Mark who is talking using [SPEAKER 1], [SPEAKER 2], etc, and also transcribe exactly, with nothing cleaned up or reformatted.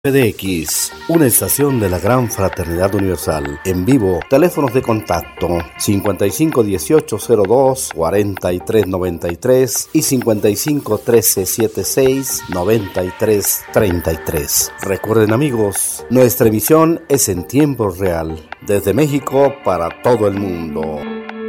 [SPEAKER 1] F D X, una estación de la Gran Fraternidad Universal. En vivo, teléfonos de contacto cincuenta y cinco dieciocho cero dos cuarenta y tres noventa y tres y cincuenta y cinco trece setenta y seis noventa y tres treinta y tres. Recuerden, amigos, nuestra emisión es en tiempo real, desde México para todo el mundo.